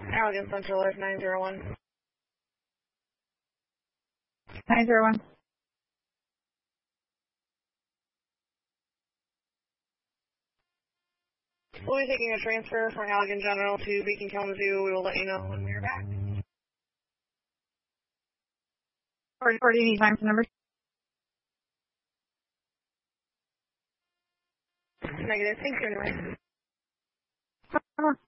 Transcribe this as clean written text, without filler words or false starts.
Allegan Central is 901. 901. We'll be taking a transfer from Allegan General to Beacon Kalamazoo. We will let you know when we're back. Or do you need time for numbers? Negative. Thank you anyway.